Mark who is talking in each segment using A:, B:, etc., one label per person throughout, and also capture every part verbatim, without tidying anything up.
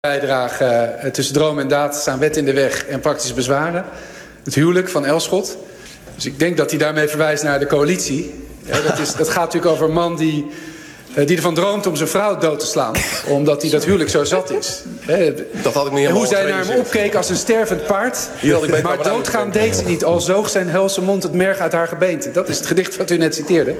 A: Bijdrage uh, tussen droom en daad staan wet in de weg en praktische bezwaren. Het huwelijk van Elschot. Dus ik denk dat hij daarmee verwijst naar de coalitie. Ja, dat, is, dat gaat natuurlijk over een man die, uh, die ervan droomt om zijn vrouw dood te slaan. Omdat hij dat huwelijk zo zat is. He,
B: dat had ik niet
A: en hoe zij naar hem opkeek als een stervend paard. Maar doodgaan deed ze niet, al zoog zijn helse mond het merg uit haar gebeente. Dat is het gedicht wat u net citeerde.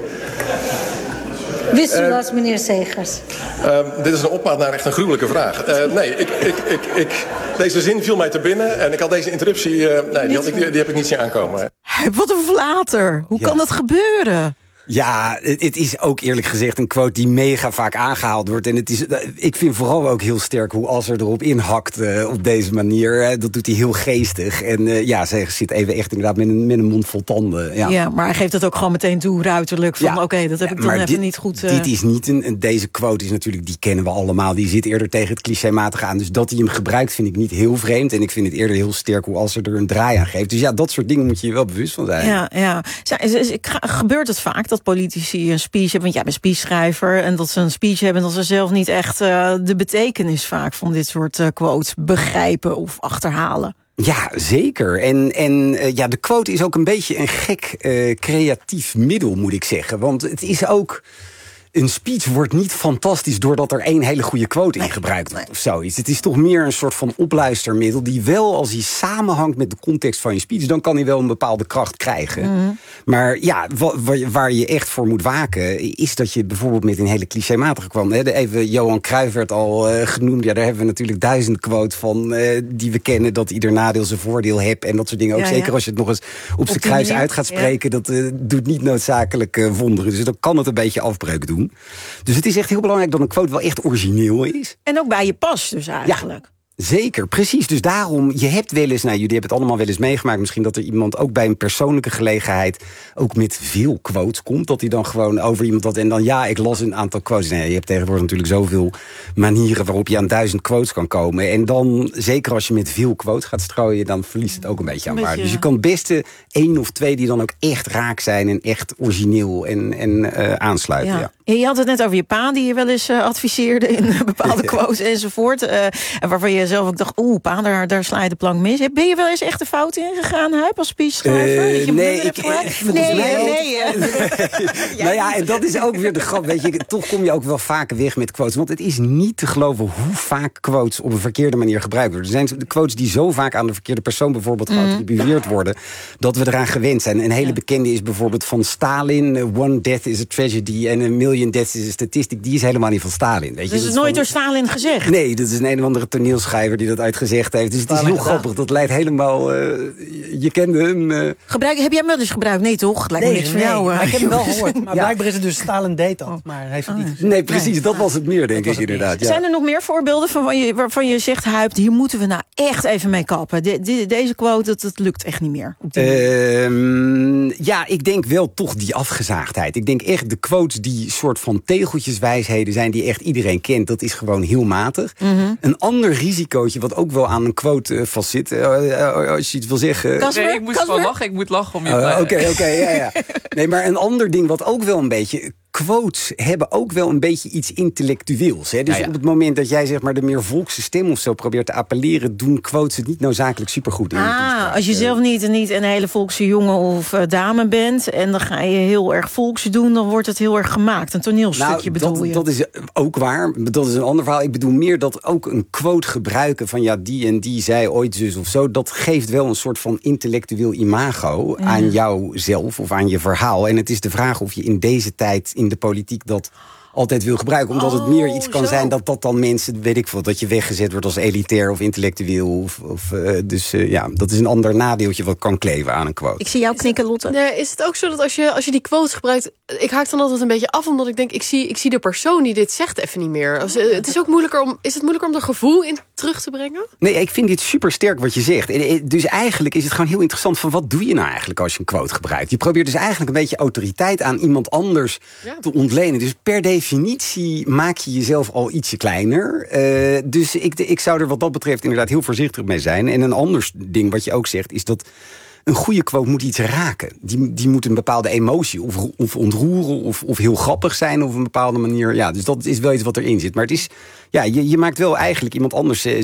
C: Wist u dat, meneer Segers?
B: Uh, dit is een opmaat naar echt een gruwelijke vraag. Uh, nee, ik, ik, ik, ik, deze zin viel mij te binnen en ik had deze interruptie... Uh, nee, die, had ik, die, die heb ik niet zien aankomen.
D: Wat een flater. Hoe ja. kan dat gebeuren?
E: Ja, het, het is ook eerlijk gezegd een quote die mega vaak aangehaald wordt. En het is, ik vind vooral ook heel sterk hoe Asser erop inhakt uh, op deze manier. Uh, dat doet hij heel geestig. En uh, ja, ze zit even echt inderdaad met een, met een mond vol tanden. Ja.
D: ja, maar hij geeft het ook gewoon meteen toe, ruiterlijk. Van ja, oké, okay, dat heb ja, ik dan even
E: dit,
D: niet goed... Uh...
E: Dit is niet een, deze quote is natuurlijk, die kennen we allemaal. Die zit eerder tegen het clichématige aan. Dus dat hij hem gebruikt vind ik niet heel vreemd. En ik vind het eerder heel sterk hoe Asser er een draai aan geeft. Dus ja, dat soort dingen moet je je wel bewust van zijn.
D: Ja, ja. Gebeurt het vaak dat politici een speech hebben, want jij bent speechschrijver, en dat ze een speech hebben en dat ze zelf niet echt uh, de betekenis vaak van dit soort uh, quotes begrijpen of achterhalen?
E: Ja, zeker. En, en uh, ja, de quote is ook een beetje een gek uh, creatief middel, moet ik zeggen. Want het is ook... Een speech wordt niet fantastisch doordat er één hele goede quote in gebruikt wordt of zoiets. Het is toch meer een soort van opluistermiddel die wel, als hij samenhangt met de context van je speech, dan kan hij wel een bepaalde kracht krijgen. Mm-hmm. Maar ja, wa- waar je echt voor moet waken, is dat je bijvoorbeeld met een hele clichématige kwam. Hè? Even Johan Cruijff werd al uh, genoemd. Ja, daar hebben we natuurlijk duizend quotes van uh, die we kennen, dat ieder nadeel zijn voordeel heeft en dat soort dingen. Ook ja, zeker ja. als je het nog eens op zijn kruis manier uit gaat spreken, ja. dat uh, doet niet noodzakelijk uh, wonderen. Dus dan kan het een beetje afbreuk doen. Dus het is echt heel belangrijk dat een quote wel echt origineel is.
D: En ook bij je past dus eigenlijk.
E: Ja. Zeker, precies. Dus daarom, je hebt wel eens, nou, jullie hebben het allemaal wel eens meegemaakt, misschien dat er iemand ook bij een persoonlijke gelegenheid ook met veel quotes komt, dat hij dan gewoon over iemand had en dan, ja, ik las een aantal quotes. Nee, je hebt tegenwoordig natuurlijk zoveel manieren waarop je aan duizend quotes kan komen. En dan, zeker als je met veel quotes gaat strooien, dan verliest het ook een beetje aan waarde. Dus je kan best één of twee die dan ook echt raak zijn en echt origineel en, en uh, aansluiten. Ja.
D: Ja. Je had het net over je pa, die je wel eens uh, adviseerde in uh, bepaalde quotes enzovoort. Uh, waarvan je zelf ook dacht, oeh, pa, daar, daar sla je de plank mis. Ben je wel eens echt de fout ingegaan, Huip, als speechschrijver?
E: Uh, nee, ik, ik,
D: nee,
E: mij
D: nee, nee.
E: Nou ja, en dat is ook weer de grap. Weet je, toch kom je ook wel vaker weg met quotes. Want het is niet te geloven hoe vaak quotes op een verkeerde manier gebruikt worden. Er zijn de quotes die zo vaak aan de verkeerde persoon bijvoorbeeld mm. geattribueerd worden, dat we eraan gewend zijn. Een hele ja. bekende is bijvoorbeeld van Stalin. One death is a tragedy and a million deaths is a statistic. Die is helemaal niet van Stalin. Weet je?
D: Dus het is nooit van... door Stalin gezegd?
E: Nee, dat is een een of andere toneelschrijver die dat uitgezegd heeft. Dus het is heel grappig. Dat leidt helemaal... Uh, je kende hem... Uh...
D: Gebruik, heb jij hem wel eens gebruikt? Nee, toch? Het lijkt
F: nee,
D: me niks
F: nee,
D: voor jou.
F: Nee,
D: uh.
F: ik heb hem wel gehoord. Maar
E: ja.
F: blijkbaar is het dus Stalin deed dat. Maar hij heeft het
D: oh,
F: niet gezegd.
E: Nee, precies. Nee. Dat was het meer, denk ik inderdaad. Ja.
D: Zijn er nog meer voorbeelden van je, waarvan je zegt, Huip, hier moeten we nou echt even mee kappen? De, de, deze quote, dat, dat lukt echt niet meer.
E: Uh, ja, ik denk wel toch die afgezaagdheid. Ik denk echt de quotes die soort van tegeltjeswijsheden zijn die echt iedereen kent. Dat is gewoon heel matig. Mm-hmm. Een ander risicootje wat ook wel aan een quote uh, vast zit. Uh, uh, als je iets wil zeggen.
G: Kasper? Nee, ik moet gewoon lachen. Ik moet lachen om je.
E: Oké, uh, oké, okay, okay, ja, ja. Nee, maar een ander ding wat ook wel een beetje... Quotes hebben ook wel een beetje iets intellectueels. Hè? Dus ja, ja. op het moment dat jij zeg maar de meer volkse stem of zo probeert te appelleren, doen quotes het niet noodzakelijk supergoed in.
D: Ah, als je zelf niet, niet een hele volkse jongen of uh, dame bent en dan ga je heel erg volks doen, dan wordt het heel erg gemaakt. Een toneelstukje nou, bedoel
E: dat,
D: je?
E: Dat is ook waar. Dat is een ander verhaal. Ik bedoel meer dat ook een quote gebruiken van ja, die en die zei ooit zus of zo, dat geeft wel een soort van intellectueel imago ja. aan jouzelf of aan je verhaal. En het is de vraag of je in deze tijd in de politiek dat altijd wil gebruiken. Omdat het meer iets kan oh, zijn dat dat dan mensen, weet ik veel, dat je weggezet wordt als elitair of intellectueel. Of, of, uh, dus uh, ja, dat is een ander nadeeltje wat kan kleven aan een quote.
D: Ik zie jou knikken, Lotte.
G: Nee, is het ook zo dat als je, als je die quotes gebruikt, ik haak dan altijd een beetje af, omdat ik denk, ik zie, ik zie de persoon die dit zegt even niet meer. Als, uh, het is ook moeilijker om, is het moeilijker om er gevoel in terug te brengen?
E: Nee, ik vind dit super sterk wat je zegt. Dus eigenlijk is het gewoon heel interessant van wat doe je nou eigenlijk als je een quote gebruikt? Je probeert dus eigenlijk een beetje autoriteit aan iemand anders ja. te ontlenen. Dus per definitie maak je jezelf al ietsje kleiner. Uh, dus ik, ik zou er wat dat betreft inderdaad heel voorzichtig mee zijn. En een ander ding wat je ook zegt is dat een goede quote moet iets raken. Die, die moet een bepaalde emotie of, of ontroeren of, of heel grappig zijn op een bepaalde manier. Ja, dus dat is wel iets wat erin zit. Maar het is, ja, je, je maakt wel eigenlijk iemand anders